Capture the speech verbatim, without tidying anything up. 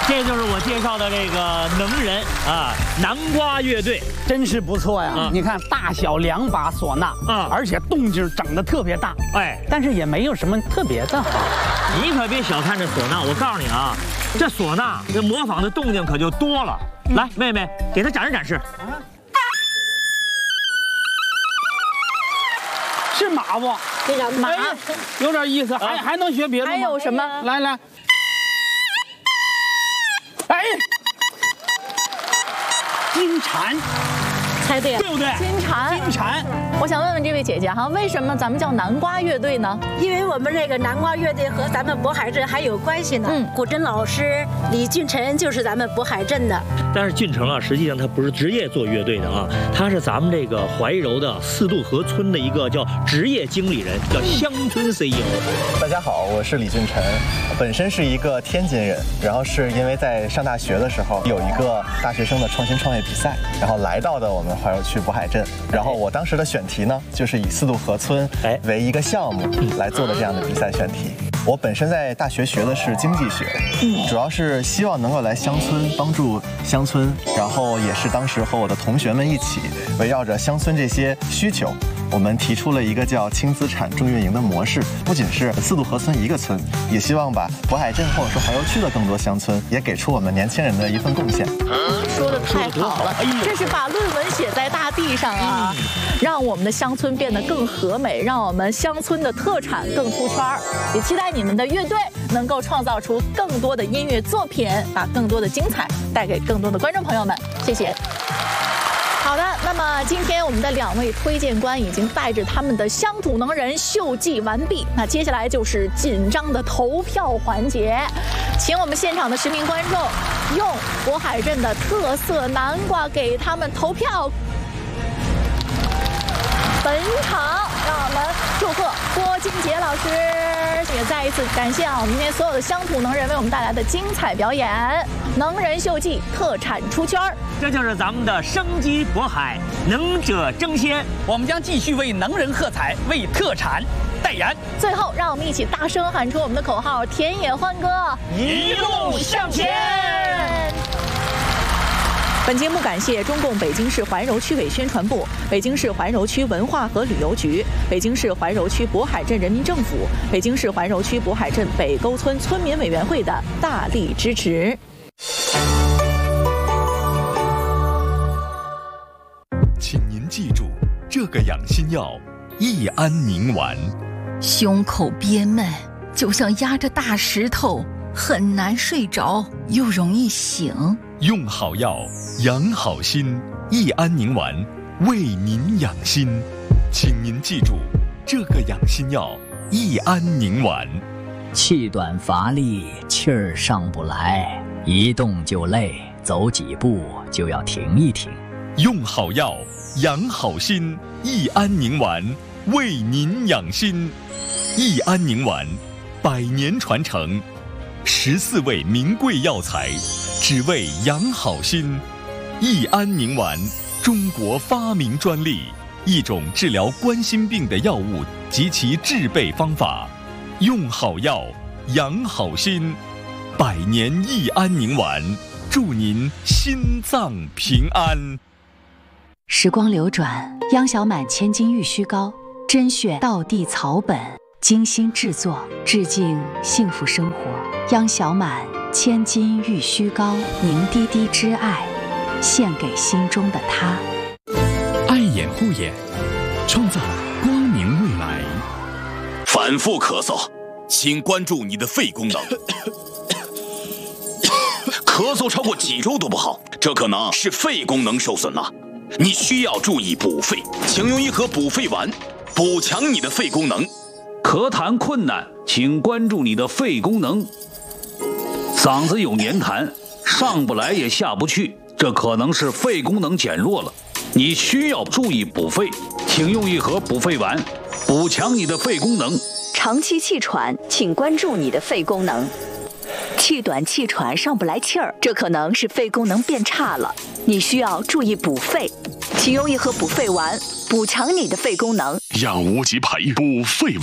这就是我介绍的这个能人啊，南瓜乐队， 真是不错呀！ 嗯、 你看，大小两把唢呐， 啊、嗯， 而且动静整得特别大， 哎， 但是也没有什么特别的哈。 你可别小看这唢呐，我告诉你啊，这唢呐这模仿的动静可就多了。嗯、来，妹妹，给他展示展示。啊， 是马不？ 这个马、 哎、有点意思，还、啊、还能学别的吗？ 还有什么？ 来来。哎，金蝉， 猜对了， 对不对？ 金蝉， 金蝉。 我想问问这位姐姐哈，为什么咱们叫南瓜乐队呢？ 因为我们这个南瓜乐队和咱们渤海镇还有关系呢。嗯，古筝老师李俊臣就是咱们渤海镇的。 但是俊成啊，实际上他不是职业做乐队的啊，他是咱们这个怀柔的四渡河村的一个叫职业经理人，叫乡村 C E O。 大家好，我是李俊臣，本身是一个天津人，然后是因为在上大学的时候有一个大学生的创新创业比赛，然后来到的我们怀柔区渤海镇，然后我当时的选题呢，就是以四渡河村为一个项目来做的这样的比赛选题。我本身在大学学的是经济学，主要是希望能够来乡村帮助乡村，然后也是当时和我的同学们一起围绕着乡村这些需求，我们提出了一个叫轻资产重运营的模式，不仅是四渡河村一个村，也希望把渤海镇或者说怀柔区的更多乡村也给出我们年轻人的一份贡献。 说的太好了，这是把论文写在大地上啊，让我们的乡村变得更和美，让我们乡村的特产更出圈儿。也期待你们的乐队能够创造出更多的音乐作品，把更多的精彩带给更多的观众朋友们。谢谢。好的，那么今天我们的两位推荐官已经带着他们的乡土能人秀技完毕，那接下来就是紧张的投票环节，请我们现场的十名观众用渤海镇的特色南瓜给他们投票。本场让我们祝贺郭金杰老师，也再一次感谢啊我们今天所有的乡土能人为我们带来的精彩表演，能人秀技，特产出圈儿。 这就是咱们的生机渤海，能者争先。 我们将继续为能人喝彩，为特产代言。 最后，让我们一起大声喊出我们的口号：田野欢歌， 一路向前。 本节目感谢中共北京市怀柔区委宣传部、北京市怀柔区文化和旅游局、北京市怀柔区渤海镇人民政府、北京市怀柔区渤海镇北沟村村民委员会的大力支持。 请您记住这个养心药益安宁丸。 胸口憋闷，就像压着大石头，很难睡着，又容易醒。 用好药，养好心，益安宁丸为您养心。请您记住这个养心药益安宁丸。 气短乏力，气儿上不来，一动就累，走几步就要停一停。 用好药，养好心，益安宁丸为您养心。益安宁丸，百年传承，十四味名贵药材，只为养好心。益安宁丸，中国发明专利，一种治疗冠心病的药物及其制备方法。用好药，养好心，百年益安宁丸，祝您心脏平安。 时光流转，央小满千金玉虚膏，甄选道地草本，精心制作，致敬幸福生活。央小满千金玉虚膏，凝滴滴之爱，献给心中的他。 爱眼护眼，创造光明未来。 反复咳嗽，请关注你的肺功能。咳嗽超过几周都不好，这可能是肺功能受损了。你需要注意补肺，请用一盒补肺丸，补强你的肺功能。 咳痰困难，请关注你的肺功能。嗓子有黏痰，上不来也下不去，这可能是肺功能减弱了。你需要注意补肺，请用一盒补肺丸，补强你的肺功能。 长期气喘，请关注你的肺功能。气短气喘上不来气儿，这可能是肺功能变差了，你需要注意补肺，请用一盒补肺丸，补强你的肺功能。 让无极牌补肺丸。